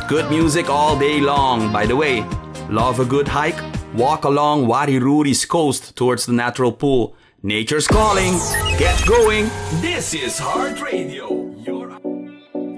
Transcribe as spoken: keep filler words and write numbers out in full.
Good music all day long. By the way, love a good hike? Walk along Wariruri's coast towards the natural pool. Nature's calling. Get going. This is Heart Radio.